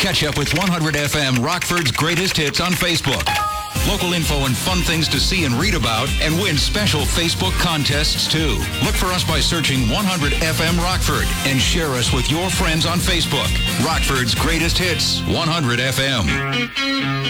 Catch up with 100 FM Rockford's Greatest Hits on Facebook. Local info and fun things to see and read about, and win special Facebook contests too. Look for us by searching 100 FM Rockford and share us with your friends on Facebook. Rockford's Greatest Hits, 100 FM.